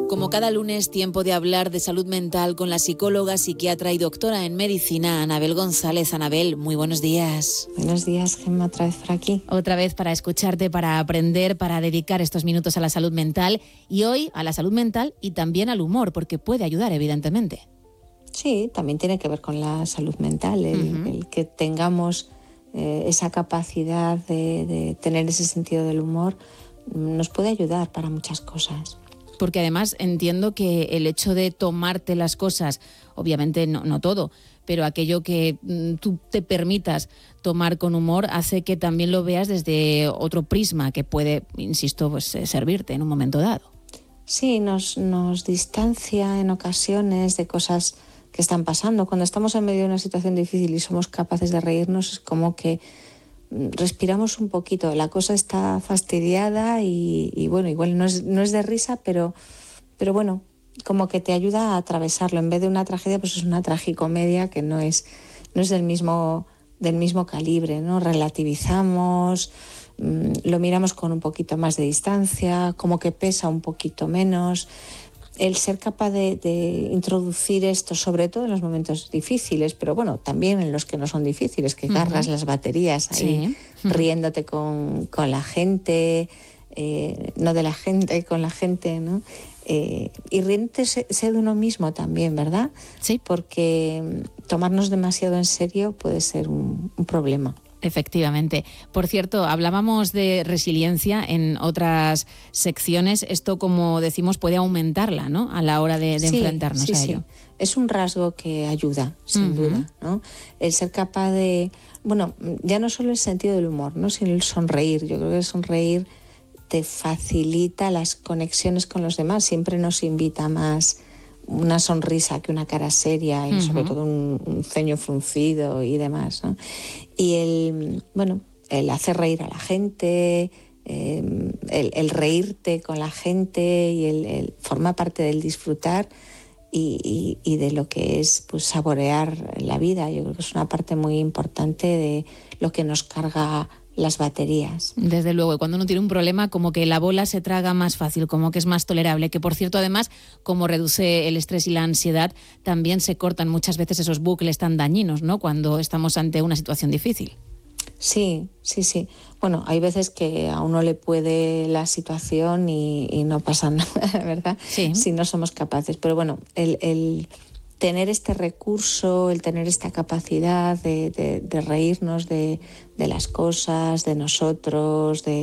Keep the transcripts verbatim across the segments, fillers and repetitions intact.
Como cada lunes, tiempo de hablar de salud mental con la psicóloga, psiquiatra y doctora en medicina, Anabel González. Anabel, muy buenos días. Buenos días, Gemma, otra vez por aquí. Otra vez para escucharte, para aprender, para dedicar estos minutos a la salud mental. Y hoy a la salud mental y también al humor, porque puede ayudar, evidentemente. Sí, también tiene que ver con la salud mental, el, uh-huh. el que tengamos eh, esa capacidad de, de tener ese sentido del humor nos puede ayudar para muchas cosas. Porque además entiendo que el hecho de tomarte las cosas, obviamente no, no todo, pero aquello que mm, tú te permitas tomar con humor hace que también lo veas desde otro prisma que puede, insisto, pues servirte en un momento dado. Sí, nos, nos distancia en ocasiones de cosas que están pasando. Cuando estamos en medio de una situación difícil y somos capaces de reírnos, es como que respiramos un poquito, la cosa está fastidiada y, y bueno, igual no es, no es de risa, pero, pero bueno, como que te ayuda a atravesarlo. En vez de una tragedia, pues es una tragicomedia que no es, no es del mismo, del mismo calibre, ¿no? Relativizamos, mmm, lo miramos con un poquito más de distancia, como que pesa un poquito menos. El ser capaz de, de introducir esto, sobre todo en los momentos difíciles, pero bueno, también en los que no son difíciles, que uh-huh. cargas las baterías ahí, sí. riéndote con, con la gente, eh, no de la gente, con la gente, ¿no? Eh, y riéndote de uno mismo también, ¿verdad? Sí. Porque tomarnos demasiado en serio puede ser un, un problema. Efectivamente. Por cierto, hablábamos de resiliencia en otras secciones. Esto, como decimos, puede aumentarla, ¿no? A la hora de, de sí, enfrentarnos sí, a ello. Sí. Es un rasgo que ayuda, sin uh-huh. duda, ¿no? El ser capaz de... Bueno, ya no solo el sentido del humor, ¿no? Sino el sonreír. Yo creo que el sonreír te facilita las conexiones con los demás. Siempre nos invita más una sonrisa que una cara seria y uh-huh. sobre todo un, un ceño fruncido y demás, ¿no? Y el, bueno, el hacer reír a la gente, eh, el, el reírte con la gente y el, el forma parte del disfrutar y, y, y de lo que es pues saborear la vida. Yo creo que es una parte muy importante de lo que nos carga las baterías. Desde luego, y cuando uno tiene un problema, como que la bola se traga más fácil, como que es más tolerable, que por cierto, además, como reduce el estrés y la ansiedad, también se cortan muchas veces esos bucles tan dañinos, ¿no?, cuando estamos ante una situación difícil. Sí, sí, sí. Bueno, hay veces que a uno le puede la situación y, y no pasa nada, ¿verdad? Sí. Si no somos capaces. Pero bueno, el... el tener este recurso, el tener esta capacidad de, de, de reírnos de, de las cosas, de nosotros, de,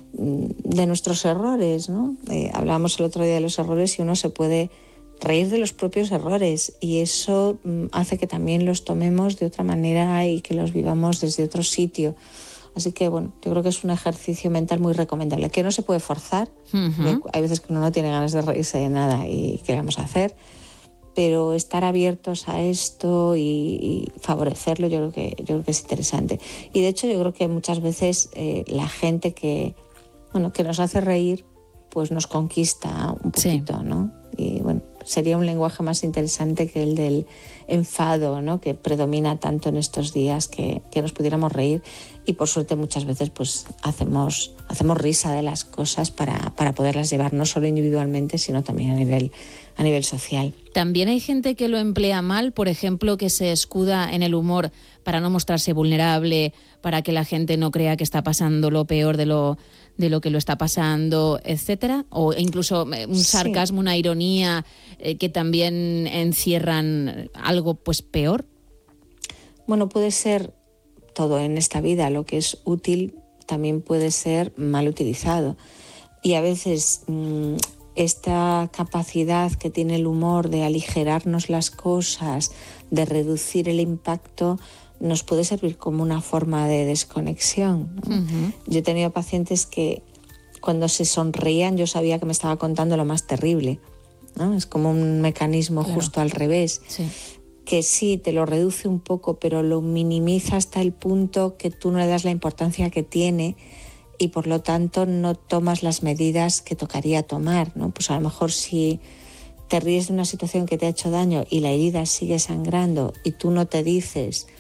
de nuestros errores, ¿no? Eh, hablábamos el otro día de los errores y uno se puede reír de los propios errores y eso mm, hace que también los tomemos de otra manera y que los vivamos desde otro sitio. Así que, bueno, yo creo que es un ejercicio mental muy recomendable, que no se puede forzar. Uh-huh. Hay veces que uno no tiene ganas de reírse de nada y ¿qué vamos a hacer? Pero estar abiertos a esto y, y favorecerlo yo creo que yo creo que es interesante. Y de hecho yo creo que muchas veces eh, la gente que bueno que nos hace reír pues nos conquista un poquito, sí. ¿no? Y bueno, sería un lenguaje más interesante que el del enfado, ¿no?, que predomina tanto en estos días, que, que nos pudiéramos reír y por suerte muchas veces pues hacemos hacemos risa de las cosas para, para poderlas llevar no solo individualmente sino también a nivel a nivel social. También hay gente que lo emplea mal, por ejemplo, que se escuda en el humor para no mostrarse vulnerable, para que la gente no crea que está pasando lo peor de lo de lo que lo está pasando, etcétera, o incluso un sarcasmo, sí. una ironía eh, que también encierran algo pues peor. Bueno, puede ser todo en esta vida, lo que es útil también puede ser mal utilizado y a veces mmm, esta capacidad que tiene el humor de aligerarnos las cosas, de reducir el impacto, nos puede servir como una forma de desconexión, ¿no? Uh-huh. Yo he tenido pacientes que cuando se sonreían yo sabía que me estaba contando lo más terrible, ¿no? Es como un mecanismo claro. justo al revés, sí. que sí, te lo reduce un poco, pero lo minimiza hasta el punto que tú no le das la importancia que tiene y por lo tanto no tomas las medidas que tocaría tomar, ¿no? Pues a lo mejor si te ríes de una situación que te ha hecho daño y la herida sigue sangrando y tú no te dices